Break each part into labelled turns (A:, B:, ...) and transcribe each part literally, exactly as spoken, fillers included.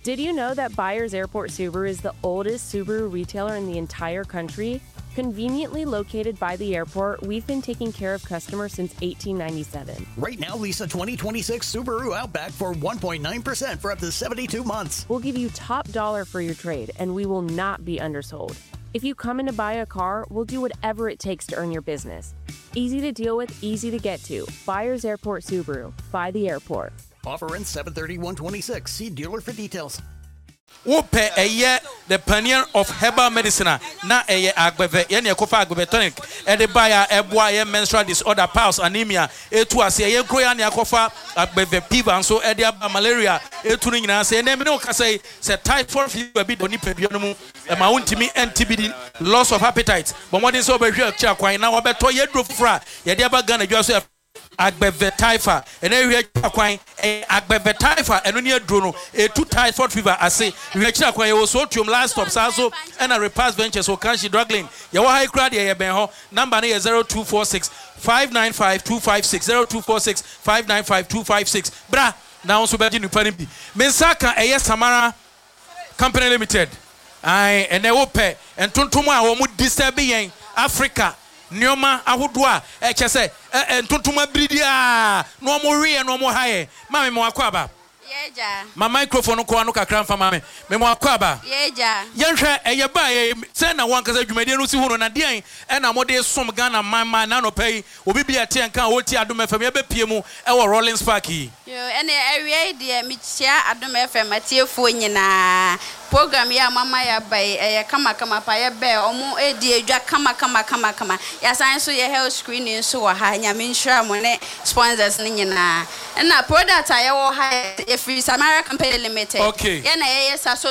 A: Did you know that Byers Airport Subaru is the oldest Subaru retailer in the entire country? Conveniently located by the airport, we've been taking care of customers since eighteen ninety-seven.
B: Right now, lease a twenty twenty-six Subaru Outback for one point nine percent for up to seventy-two months.
A: We'll give you top dollar for your trade, and we will not be undersold. If you come in to buy a car, we'll do whatever it takes to earn your business. Easy to deal with, easy to get to. Byers Airport Subaru. By the airport.
B: Offer in seven thirty-one twenty-six. See dealer for details.
C: Wope eye the pioneer of herbal medicine na eye agbeve ye ne kofa agbeve tonic e de baya eboa ye menstrual disorder piles anemia etu ase ye groya ne akofa agbeve fever so e de malaria etu no nyina se ne me no kase se typhoid fever bi do ni pebio no mu e ma wontimi antibidi loss of appetite but modern so be hwe kira kwan na obeto ye dro fufura ye de aba Ghana dwa so agbeve typha ene hwe akwan agbeve typha eno ne aduro no e two typhoid fever ase hwe kira akwan ye wo so tuom last stop sa so ena repass ventures so can she drugging ye wo high crowd ye ben ho number na zero two four six five nine five two five six zero two four six five nine five two five six bra na so be di nupa ni bi mensaka eye Samara Company Limited ai ene wo pe entontom a wo mu disturb yen Africa Nioma ahodoa e kyese entontoma bridia no mo hwe no mo haye ma me mo akwaba
D: yeja
C: ma microphone ko anu kakra mfa ma me me mo akwaba
D: yeja
C: yenhwe eye ba ye se na wan kasa dwumade no si hunu na den e na mo de som Ghana man na no pay obi bia te nka o ti Adom F M ye be pie mu e wo Rollins Park yi
D: yo ene awie de mi chia Adom F M atiefo nyina program ya mama ya bai eh kama kama pa ya be omo edi edwa kama kama kama kama ya san so ye health screening so wa ha nya me nsura mo ne sponsors ni nyina na product aye wo ha e free Samara Company Limited
C: okay
D: ya na ye sa so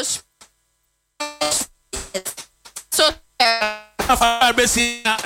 D: so
C: afa besi na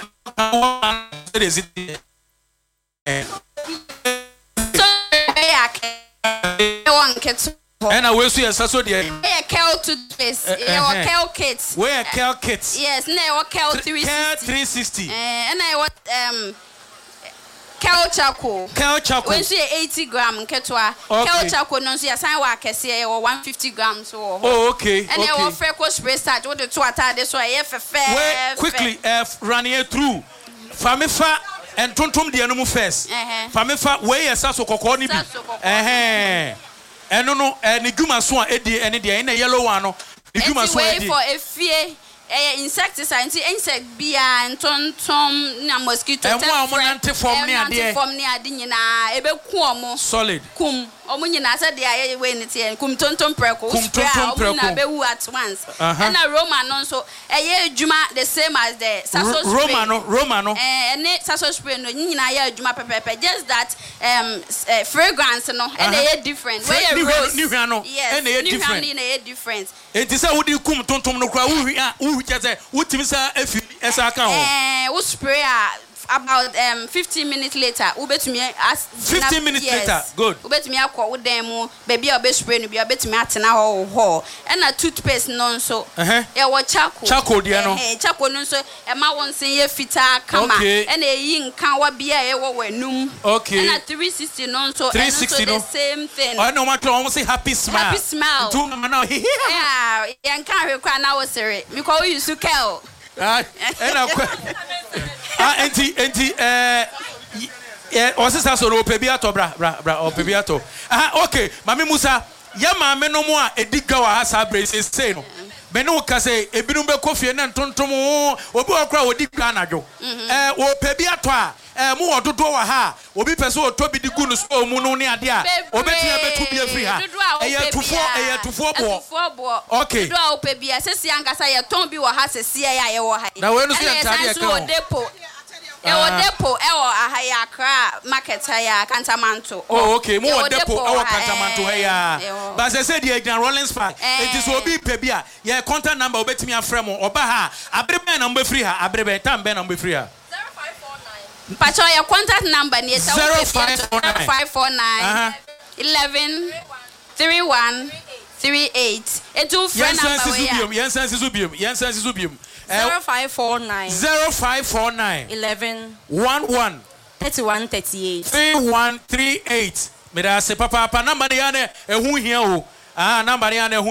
D: so ya ke one kit
C: and I will see a so dear.
D: Yeah, Kel toothpaste. Yeah, uh, Kel kits.
C: Where Kel kits?
D: Yes, no, Kel three sixty.
C: three sixty.
D: And I want um Kel charcoal.
C: Kel charcoal.
D: When she eighty gram ketwa. Kel charcoal no so yasan wa kese or one fifty grams so.
C: Oh, okay.
D: And I want freckle spray start with the two atade so I fe
C: Wait, quickly uh, running it through. Famifa and tontom de anu first. Famifa where yesa so kokko ni bi. Eh eh. Eno no ni dwuma so a edi ene de ene yellow one no ni dwuma so edi
D: for efie eh insecticide nti insect bia ntontom na mosquito
C: tem emo amo nante form ne ade
D: e form ne ade nyina ebeku omo
C: solid
D: kum omo nyina se de aye we ne te kum tontom preko
C: kum tontom preko
D: na bewu at once and na Roma no so eye adwuma the same as the saso spray
C: Roma no Roma no
D: eh ne saso spray no nyina ye adwuma pepepe just that um uh, fragrance no and they different where you rose
C: ni hwa no
D: and
C: they different
D: ni na different
C: enti say wo di kum tontom no kra wo hwi a wo hwi kese wo timi sa afi esa kan ho
D: eh wo spray about um fifteen minutes later ubetumi as
C: fifteen minutes yes. later good
D: ubetumi akọ wo dan mu baby a obe spray no bia obetumi atena ho ho and na toothpaste no so
C: eh
D: e wo charcoal
C: charcoal dia no
D: eh charcoal no so e ma won sen ye fita kama and e yi nkan wa bia e wo wanum
C: okay
D: and na three sixty no so
C: three sixty no
D: the same thing
C: oh no matter almost say happy smile
D: happy smile
C: two no now
D: yeah yan kan hwe kwa na wo sere me ko use kel
C: ah and ah enti enti eh eh osisa so ro pebi ato bra bra bra o pebi ato ah okay mami Musa ya ma me no mo a ediga wa ha sa brace say no me no ka say ebinum be kofie na ntontom obi okra odiga anadwo eh o pebi ato a eh mu ododo wa ha obi pese o tobi digu no so mu no ne ade a obetia betu bi afri ha eh tufo eh tufo bo okay
D: do a opebi asesi angasa ye ton bi wa ha sesi ya ye wo ha
C: na we no so ntade e kan
D: depo e wo depo e wo ahaya Accra market ya Kantamanto
C: oh okay mu wo depo e wo Kantamanto ya ba se se di Agna Rollins Park it is obi pebi a ye contact number obetimi afrɛ mo oba ha abrebe na mbe free ha abrebe tam be na mbe free ha
D: Pacho your contact number ni
C: zero five four nine
D: eleven thirty-one thirty-eight etu friend number we ya
C: yensan sisubium yensan sisubium
E: zero five four nine
C: zero five four nine
E: eleven
C: eleven
E: thirty-one thirty-eight
C: thirty-one thirty-eight me da se papa papa number ya na ehu hia o ah number ya na